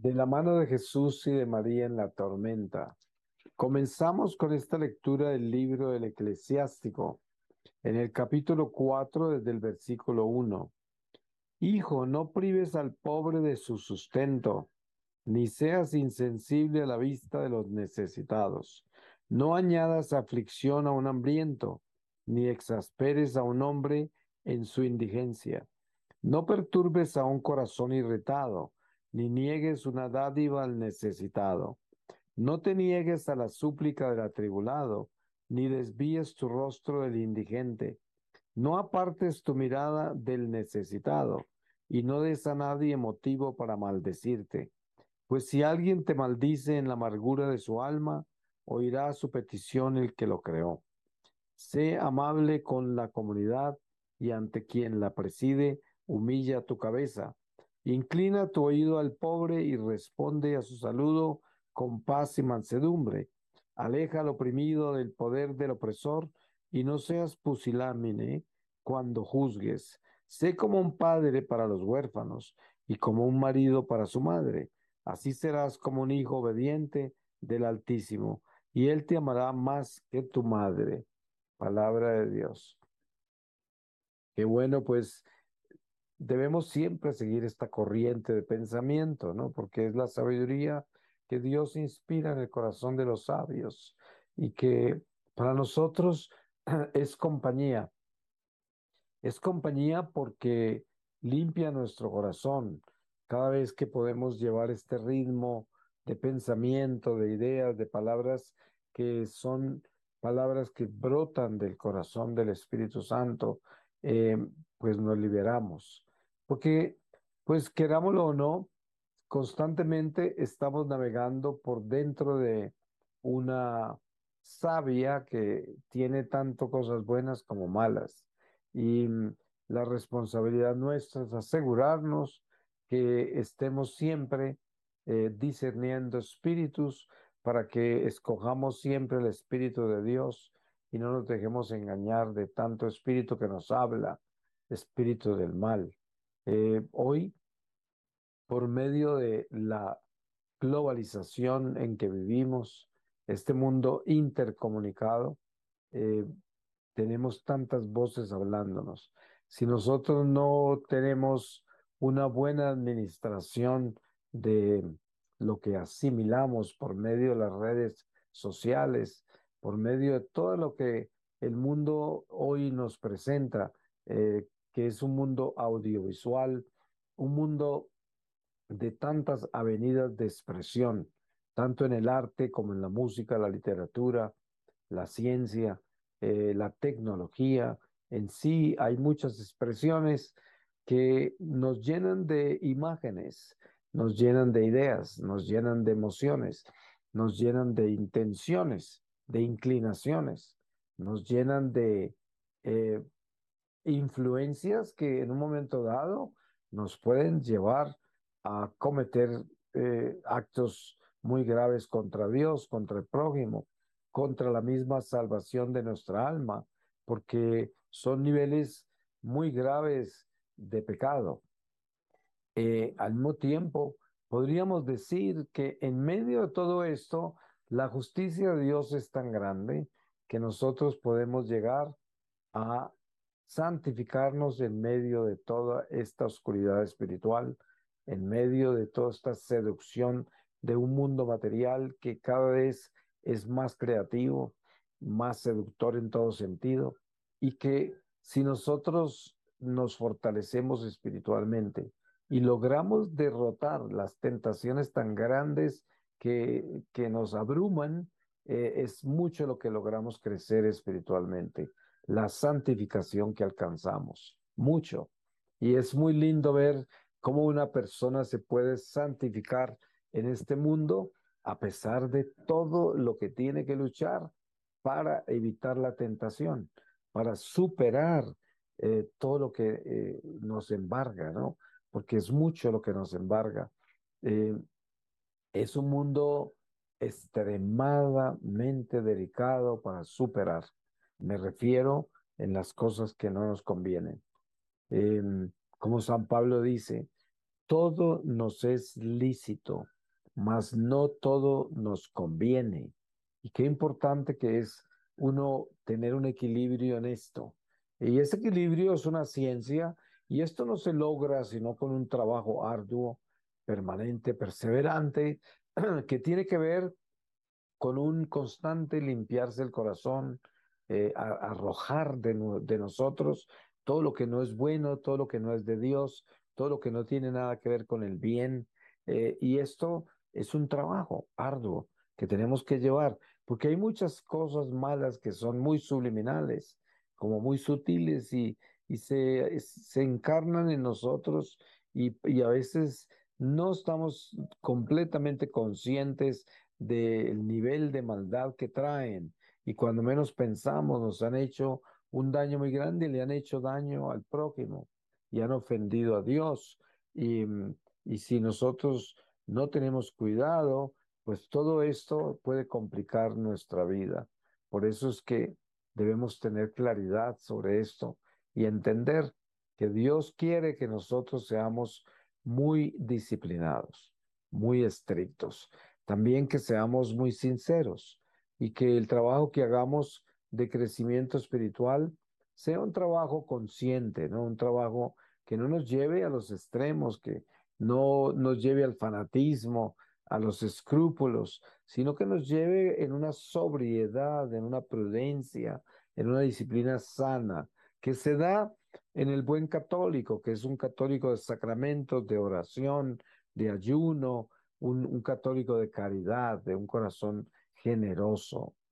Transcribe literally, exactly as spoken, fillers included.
De la mano de Jesús y de María en la tormenta. Comenzamos con esta lectura del libro del Eclesiástico, en el capítulo cuatro, desde el versículo uno. Hijo, no prives al pobre de su sustento, ni seas insensible a la vista de los necesitados. No añadas aflicción a un hambriento, ni exasperes a un hombre en su indigencia. No perturbes a un corazón irritado, ni niegues una dádiva al necesitado. No te niegues a la súplica del atribulado, ni desvíes tu rostro del indigente. No apartes tu mirada del necesitado, y no des a nadie motivo para maldecirte. Pues si alguien te maldice en la amargura de su alma, oirá su petición el que lo creó. Sé amable con la comunidad y ante quien la preside, humilla tu cabeza. Inclina tu oído al pobre y responde a su saludo con paz y mansedumbre. Aleja al oprimido del poder del opresor y no seas pusilánime cuando juzgues. Sé como un padre para los huérfanos y como un marido para su madre. Así serás como un hijo obediente del Altísimo, y él te amará más que tu madre. Palabra de Dios. Qué bueno, pues debemos siempre seguir esta corriente de pensamiento, ¿no? Porque es la sabiduría que Dios inspira en el corazón de los sabios y que para nosotros es compañía. Es compañía porque limpia nuestro corazón cada vez que podemos llevar este ritmo de pensamiento, de ideas, de palabras que son palabras que brotan del corazón del Espíritu Santo, eh, pues nos liberamos. Porque, pues querámoslo o no, constantemente estamos navegando por dentro de una savia que tiene tanto cosas buenas como malas. Y mm, la responsabilidad nuestra es asegurarnos que estemos siempre eh, discerniendo espíritus para que escojamos siempre el Espíritu de Dios y no nos dejemos engañar de tanto espíritu que nos habla, espíritu del mal. Eh, hoy, por medio de la globalización en que vivimos, este mundo intercomunicado, eh, tenemos tantas voces hablándonos. Si nosotros no tenemos una buena administración de lo que asimilamos por medio de las redes sociales, por medio de todo lo que el mundo hoy nos presenta, eh, que es un mundo audiovisual, un mundo de tantas avenidas de expresión, tanto en el arte como en la música, la literatura, la ciencia, eh, la tecnología. En sí hay muchas expresiones que nos llenan de imágenes, nos llenan de ideas, nos llenan de emociones, nos llenan de intenciones, de inclinaciones, nos llenan de eh, influencias que en un momento dado nos pueden llevar a cometer eh, actos muy graves contra Dios, contra el prójimo, contra la misma salvación de nuestra alma, porque son niveles muy graves de pecado. Eh, al mismo tiempo, podríamos decir que en medio de todo esto, la justicia de Dios es tan grande que nosotros podemos llegar a santificarnos en medio de toda esta oscuridad espiritual, en medio de toda esta seducción de un mundo material que cada vez es más creativo, más seductor en todo sentido, y que si nosotros nos fortalecemos espiritualmente y logramos derrotar las tentaciones tan grandes que, que nos abruman, eh, es mucho lo que logramos crecer espiritualmente, la santificación que alcanzamos, mucho. Y es muy lindo ver cómo una persona se puede santificar en este mundo a pesar de todo lo que tiene que luchar para evitar la tentación, para superar eh, todo lo que eh, nos embarga, ¿no? Porque es mucho lo que nos embarga. Eh, es un mundo extremadamente delicado para superar. Me refiero en las cosas que no nos convienen. Eh, como San Pablo dice, todo nos es lícito, mas no todo nos conviene. Y qué importante que es uno tener un equilibrio en esto. Y ese equilibrio es una ciencia y esto no se logra sino con un trabajo arduo, permanente, perseverante, que tiene que ver con un constante limpiarse el corazón, eh, a- arrojar de, no- de nosotros todo lo que no es bueno, todo lo que no es de Dios, todo lo que no tiene nada que ver con el bien. Eh, y esto es un trabajo arduo que tenemos que llevar, porque hay muchas cosas malas que son muy subliminales, como muy sutiles y, y se, se encarnan en nosotros y, y a veces no estamos completamente conscientes del nivel de maldad que traen y cuando menos pensamos nos han hecho un daño muy grande y le han hecho daño al prójimo y han ofendido a Dios. Y, mm, y si nosotros no tenemos cuidado, pues todo esto puede complicar nuestra vida. Por eso es que debemos tener claridad sobre esto y entender que Dios quiere que nosotros seamos muy disciplinados, muy estrictos. También que seamos muy sinceros y que el trabajo que hagamos de crecimiento espiritual sea un trabajo consciente, ¿no? Un trabajo que no nos lleve a los extremos, que no nos lleve al fanatismo, a los escrúpulos, sino que nos lleve en una sobriedad, en una prudencia, en una disciplina sana, que se da en el buen católico, que es un católico de sacramentos, de oración, de ayuno, un, un católico de caridad, de un corazón generoso.